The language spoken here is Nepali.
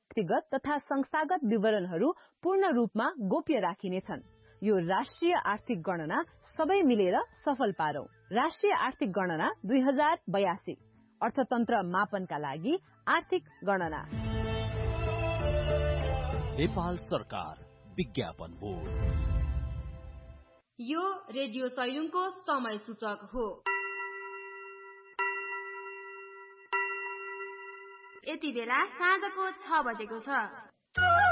व्यक्तिगत तथा संस्थागत विवरणहरू पूर्ण रूपमा गोप्य राखिनेछन्। यो राष्ट्रिय आर्थिक गणना सबै मिलेर सफल पारौं। राष्ट्रिय आर्थिक गणना 2082 अर्थतन्त्र मापनका लागि आर्थिक गणना। नेपाल सरकार विज्ञापन बोर्ड। यो रेडियो तैलुङको समय सूचक हो। यति बेला साँझको 6 बजेको छ।